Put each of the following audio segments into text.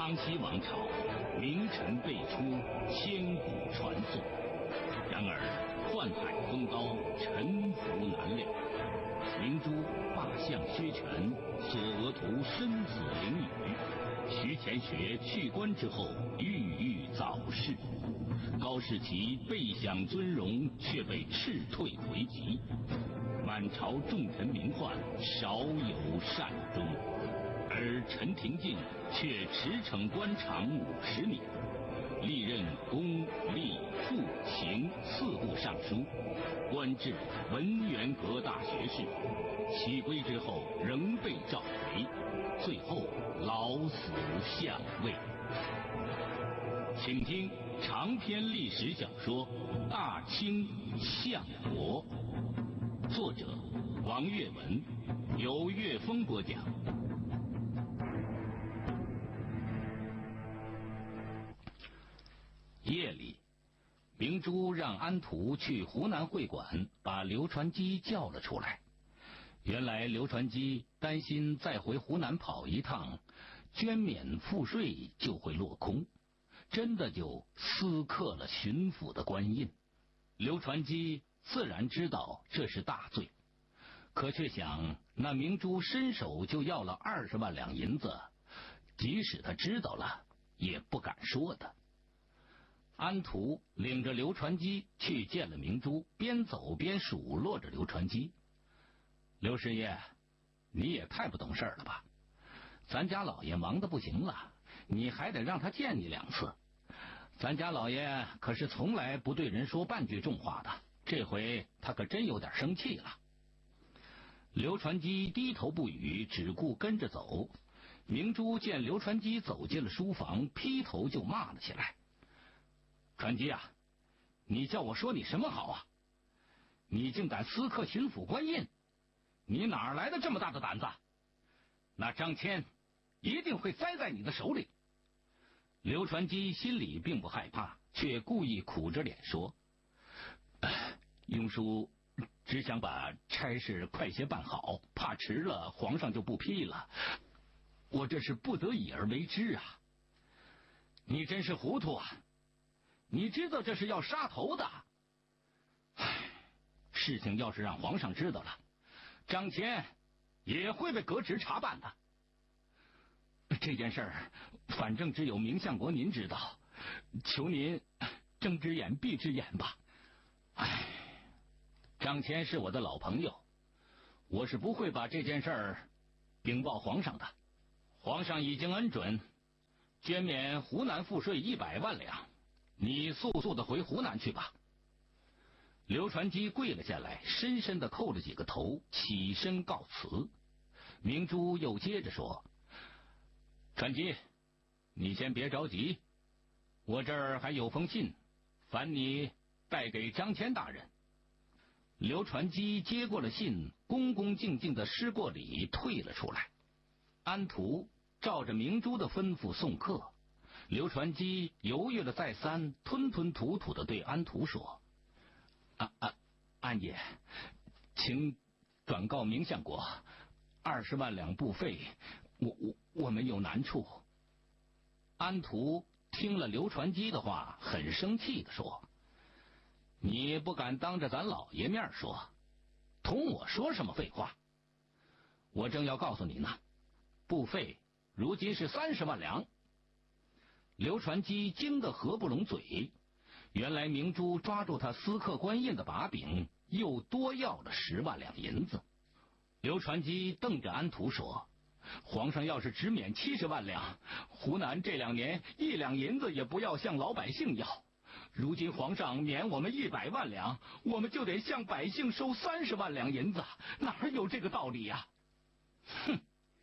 康熙王朝名臣辈出，千古传颂。然而宦海风高，沉浮难料。明珠罢相削权，索额图身死囹圄。徐乾学去官之后，郁郁早逝。高士奇备享尊荣，却被斥退回籍。满朝重臣名宦，少有善终。而陈廷敬却驰骋官场50年，历任公、吏、户、刑4部尚书，官至文渊阁大学士。起归之后，仍被召回，最后老死相位。请听长篇历史小说《大清相国》，作者王岳文，由岳峰播讲。夜里，明珠让安图去湖南会馆把刘传基叫了出来。原来刘传基担心再回湖南跑一趟，捐免赋税就会落空，真的就私刻了巡抚的官印。刘传基自然知道这是大罪，可却想那明珠伸手就要了20万两银子，即使他知道了也不敢说的。安图领着刘传基去见了明珠，边走边数落着刘传基：“刘师爷，你也太不懂事了吧！咱家老爷忙得不行了，你还得让他见你2次。咱家老爷可是从来不对人说半句重话的，这回他可真有点生气了。”刘传基低头不语，只顾跟着走。明珠见刘传基走进了书房，劈头就骂了起来：“传基啊，你叫我说你什么好啊？你竟敢私刻巡抚官印，你哪来的这么大的胆子？那张骞一定会栽在你的手里。”刘传基心里并不害怕，却故意苦着脸说：“庸叔只想把差事快些办好，怕迟了皇上就不批了，我这是不得已而为之啊。”“你真是糊涂啊！你知道这是要杀头的。事情要是让皇上知道了，张骞也会被革职查办的。这件事儿反正只有明相国您知道，求您睁只眼闭只眼吧。张骞是我的老朋友，我是不会把这件事儿禀报皇上的。皇上已经恩准捐免湖南赋税100万两，你速速的回湖南去吧。”刘传基跪了下来，深深的叩了几个头，起身告辞。明珠又接着说：“传基，你先别着急，我这儿还有封信，烦你带给张骞大人。”刘传基接过了信，恭恭敬敬的施过礼，退了出来。安图照着明珠的吩咐送客。刘传基犹豫了再三，吞吞吐吐的对安图说：“安爷，请转告明相国，20万两布费，我们有难处。”安图听了刘传基的话，很生气的说：“你不敢当着咱老爷面说，同我说什么废话？我正要告诉你呢，布费如今是30万两。”刘传基惊得合不拢嘴，原来明珠抓住他私刻官印的把柄，又多要了10万两银子。刘传基瞪着安图说：“皇上要是只免70万两，湖南这2年1两银子也不要向老百姓要。如今皇上免我们100万两，我们就得向百姓收30万两银子，哪有这个道理呀？”哼！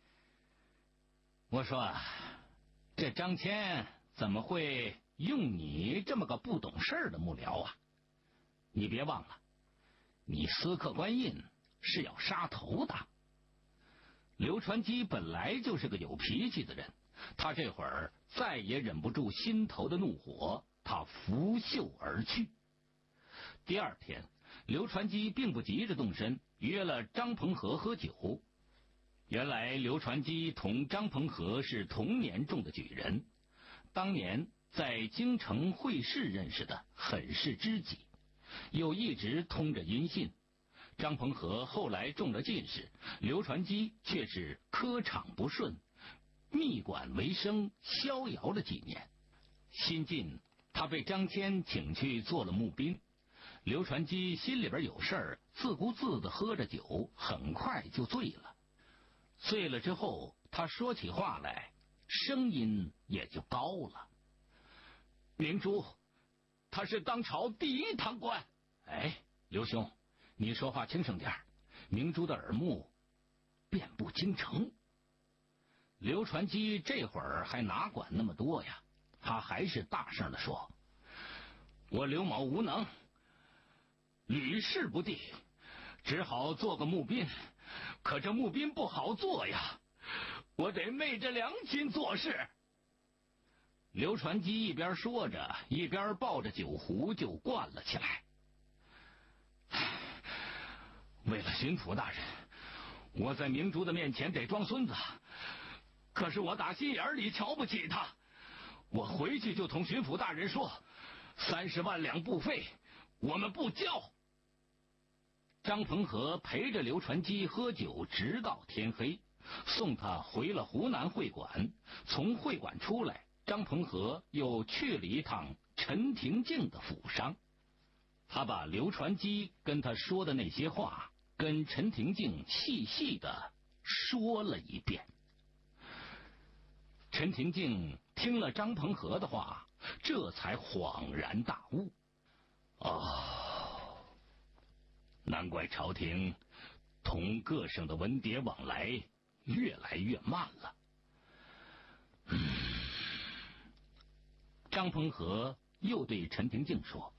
我说这张骞怎么会用你这么个不懂事的幕僚啊？你别忘了，你私刻官印是要杀头的。刘传基本来就是个有脾气的人，他这会儿再也忍不住心头的怒火，他拂袖而去。第2天，刘传基并不急着动身，约了张鹏和喝酒。 原来刘传基同张鹏和是同年中的举人，当年在京城会试认识的，很是知己，又一直通着音信。张鹏和后来中了进士，刘传基却是科场不顺，秘馆为生，逍遥了几年。新晋他被张骞请去做了募兵，刘传基心里边有事儿，自顾自的喝着酒，很快就醉了。醉了之后，他说起话来，声音也就高了。明珠，他是当朝第一堂官。哎，刘兄，你说话轻声点，明珠的耳目遍布京城。刘传基这会儿还哪管那么多呀？他还是大声的说：“我刘某无能，屡试不第，只好做个募兵。可这募兵不好做呀，我得昧着良心做事。”刘传基一边说着，一边抱着酒壶就灌了起来。为了巡抚大人，我在明珠的面前得装孙子，可是我打心眼里瞧不起他。我回去就同巡抚大人说，30万两布费我们不交。张鹏和陪着刘传基喝酒直到天黑，送他回了湖南会馆。从会馆出来，张鹏和又去了一趟陈廷敬的府上。他把刘传基跟他说的那些话跟陈廷敬细细的说了一遍。陈廷敬听了张鹏和的话，这才恍然大悟。哦，难怪朝廷同各省的文牒往来越来越慢了。张鹏和又对陈廷敬说：“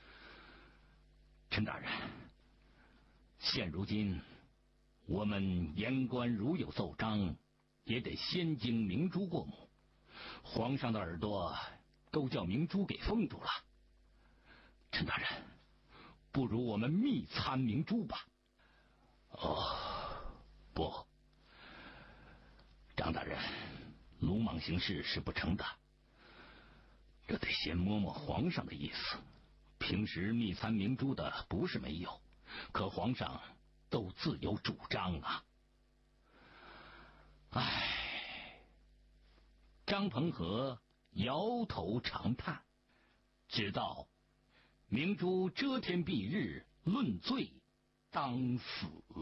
陈大人，现如今我们言官如有奏章，也得先经明珠过目，皇上的耳朵都叫明珠给封住了。陈大人，不如我们密参明珠吧。”哦，不，张大人，鲁莽行事是不成的，这得先摸摸皇上的意思。平时密参明珠的不是没有，可皇上都自有主张啊。唉，张鹏和摇头长叹，直到明珠遮天蔽日，论罪当死。